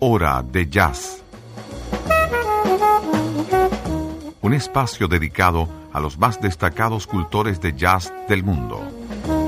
Hora de Jazz. Un espacio dedicado a los más destacados cultores de jazz del mundo.